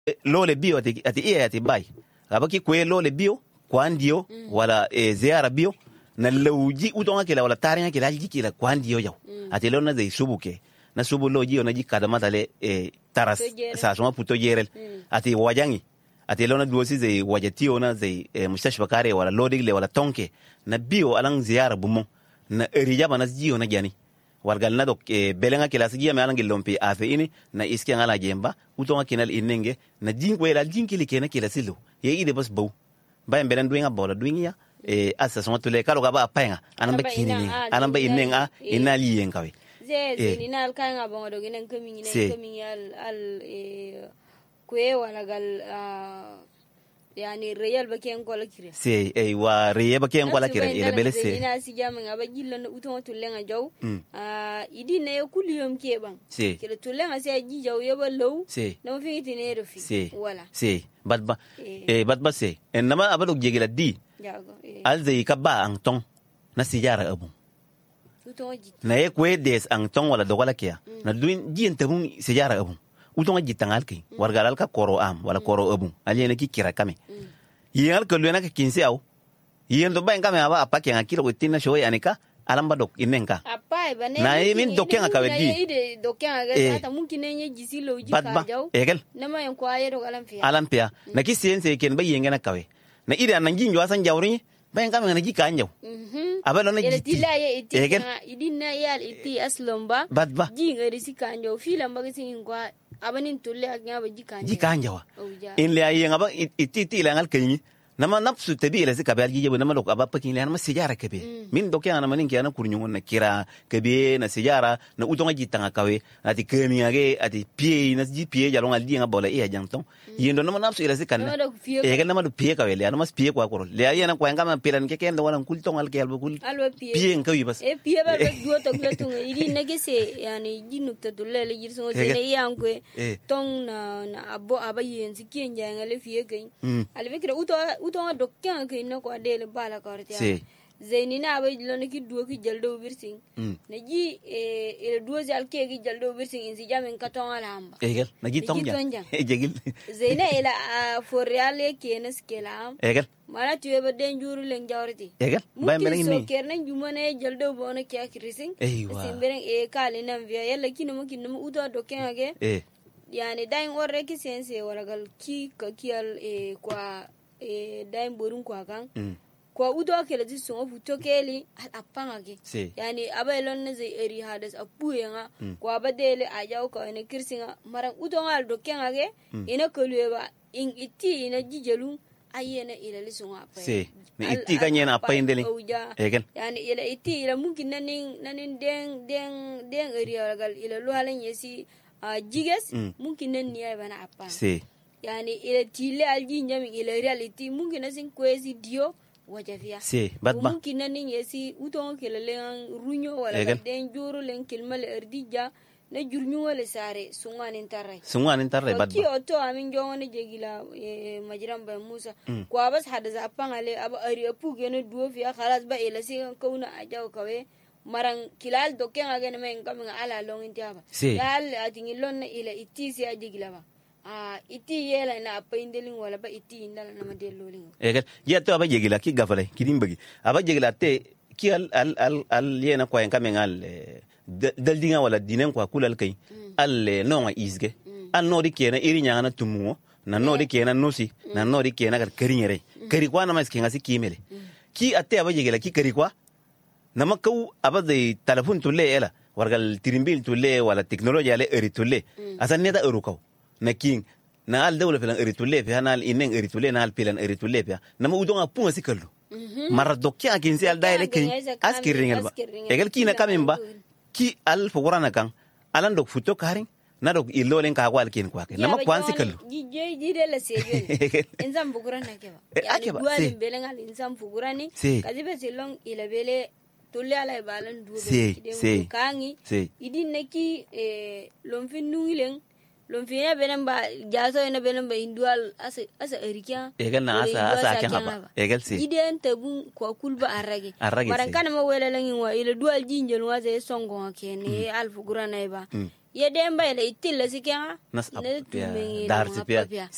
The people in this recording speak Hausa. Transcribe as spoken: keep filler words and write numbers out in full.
lole bio ati ati iya ati bai abaki kwe lole bio kwandio mm. wala e, ziara bio na lawji utonga kila wala tarinya kila jiki kila kwandio yaw mm. ati lona zai subuke na subu loji ona jika da matale e, taras sa soma puto yerel mm. ati wajangi ati lona duosi zai wajati ona zai e, mustashfa kare wala lodig wala tonke na bio alang ziara bumo na erijaba na jio na jani wargal na dok e, belenga kila sigia me alangi lompi afe ini na iski ngala jemba utonga kinal inenge na jingwe la jinkili kena kila silu ye ide bas bau bayan belen duinga bola duinga e asa soma tule kalo gaba apenga anamba kinini anamba inenga inali yengawe ze ze ninal kanga bongo do ginen kami ngine kami al al e kwe wala gal yani real baken kola kire se e wa real baken kola kire ire bele se ina si jama ngaba jillo no uton tulenga jaw ah idi ne kuliyom keban kire tulenga se ji jaw yeba low no fi tine refi wala se badba e badba se enama abado jegela di jago alzai kabba ang tong na sijara abu uton ji na ye kwe des ang tong wala dogola kia na duin ji entabun sijara abu utonga jitangal ki wargalal ka koro am wala koro abu aliene ki kira kame yengal ko lena ka kinse aw yen do bain kame aba apake ngakilo ko tinna shoy anika alamba dok inenka apai bane na min dokken aka wedi ide dokken aga ata mumkin ne jisilo jika jaw egel nama yan ko ayero alampia alampia na ki siense ken bayen ngena kawe na ide nan jinjo asan jawri bain kame na jika anjaw mhm abalo na jiti egel idina yal iti aslomba badba jinga risika anjaw filam bagasin kwa abanin tulle agnya ba jikanja jikanja wa in le ayen aba ititi la ngal kayni nama nafsu tabi ila zika bal jibe nama lok aba pakin le nama sijara kebe min doke ana manin kiana kurnyu na kira kebe na sijara na utonga jitanga kawe ati kemi age ati pie na ji pie jalonga dinga bola iya jangton yendo nama nafsu ila zika na e ga nama do pie kawe le nama pie kwa koro le ayena kwa ngama pilan ke kendo wana kulton al kelbo kul pie ngawi bas e pie ba do to gletung idi na gese yani jinukta dulle le jirso de ne yankwe tong na na abo abayen sikin janga le fie ken albe kira uto utonga dokkan ke no ko dele bala kortia zainina abay lon ki duo ki jaldo birsing na ji e e duo jal ke ki jaldo birsing in si jamen katon alamba egel na ji tonja egel zaina ila for reale ke nes kelam egel mala tuwe ba den juru len jawrti egel bay melen ni so kernan jumane jaldo bona kya kirising simberen e kale nan via yalla kinamo kinamo uto dokkan age e yani dain orre ki sense wala gal ki ka kial e kwa e dain borun kwa kan kwa udo kele ti so futo keli apanga ke yani abaylon ne zai eri hadas apuyenga kwa badele ajaw ka ne kirsinga maran udo ngal do kenga ge ina koleba in iti ina jijelu ayena ila lisunga apa se ne iti kanyena apa indeli egen yani ila iti ila mungkin nanin nanin den den den eri gal ila lo halen yesi jiges mungkin nan niya bana apa se yani ila tile alji nyami ila reality mungkin nasin kwezi dio wajafia si batba mungkin nanin yesi uton kelelen runyo wala den juru len kilmal erdija na jurnyu wala sare sunganin tarre sunganin tarre batba ki oto amin jongone jegila majiran ba musa kwa bas hadaza pangale aba ari apu gene duo fiya khalas ba ila si kauna ajaw kawe marang kilal dokken agene men kam ala long intiaba yal atingi lon ila itisi ajigila ba ah iti yela na apa indelin wala ba iti indala na madelolin egal ya to aba jegila ki gafale kidim bagi aba jegila te ki al al al, al yena ko en kamen al dal dinga wala dinen ko kulal kay al no nga isge al no di kena iri nyanga na tumu na no di kena nosi na no di kena kar karinyere kari kwa na mas kinga si kimele ki atte aba jegila ki kari kwa nama kau aba de telefon tulle ela wargal tirimbil tulle wala teknoloji ale eri tulle asan neta erukau na king na al dawla filan eri tulle fi hanal inen eri tulle na al pilan eri tulle fi nama udonga punga sikallu mara dokya akinsi al daile kin askiringal ba egal kina kamemba ki al fogorana kan alan dok futo karing na dok ilolen ka gwal kin kwake nama kwansi kallu je jide la sejen inzam bugurana keba yani dual belengal inzam fugurani kadibe silong ila bele tulle ala balan duo be kangi idin neki e lomfin nungileng lomfin ya benen ba jaso ina benen ba indual asa asa erikia egal na asa asa kan haba egal si idin tabun ko kulba arrage maran kana ma wela langin wa ila dual jinjel wa ze songo kene alfu gurana ba ye demba ila itilla sikya nas dar sipia